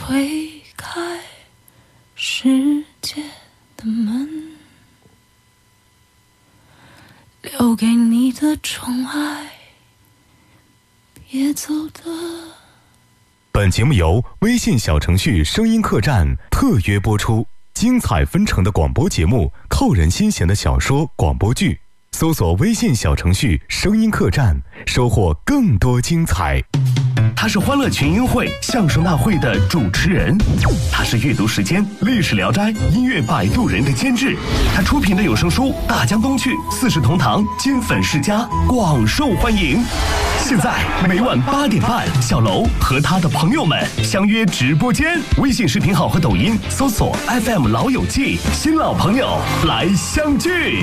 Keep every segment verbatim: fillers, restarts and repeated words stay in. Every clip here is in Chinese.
推开世界的门，留给你的宠爱，别走的。 本节目由微信小程序声音客栈特约播出，精彩纷呈的广播节目，扣人心弦的小说广播剧，搜索微信小程序声音客栈，收获更多精彩。 他是欢乐群英会相声大会的主持人，他是阅读时间历史聊斋音乐摆渡人的监制，他出品的有声书《大江东去》四世同堂金粉世家广受欢迎。现在每晚八点半，小楼和他的朋友们相约直播间，微信视频号和抖音搜索 F M 老友记，新老朋友来相聚。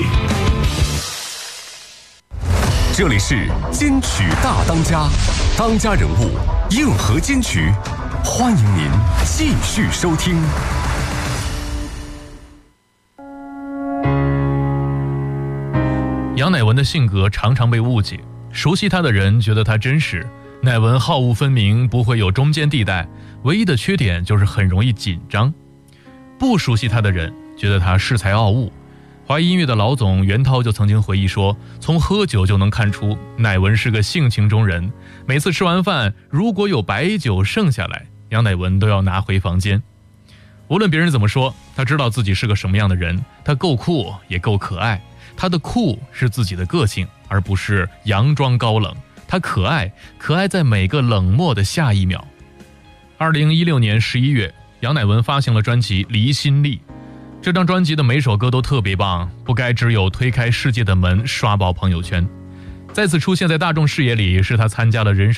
这里是金曲大当家，当家人物硬核金曲，欢迎您继续收听。 杨乃文的性格常常被误解，熟悉他的人觉得他真实，乃文好恶分明，不会有中间地带，唯一的缺点就是很容易紧张。不熟悉他的人觉得他恃才傲物。华谊音乐的老总袁涛就曾经回忆说，从喝酒就能看出乃文是个性情中人，每次吃完饭如果有白酒剩下来，杨乃文都要拿回房间。无论别人怎么说，他知道自己是个什么样的人，他够酷也够可爱，他的酷是自己的个性，而不是佯装高冷，他可爱可爱在每个冷漠的下一秒。二零一六年十一月，杨乃文发行了专辑《离心力》，这张专辑的每首歌都特别棒，不该只有推开世界的门刷爆朋友圈。再次出现在大众视野里，是他参加了人生